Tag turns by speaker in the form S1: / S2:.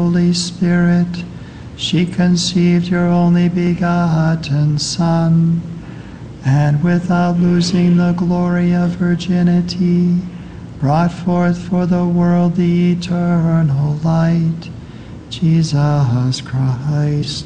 S1: Holy Spirit, she conceived your only begotten Son, and without losing the glory of virginity, brought forth for the world the eternal light, Jesus Christ.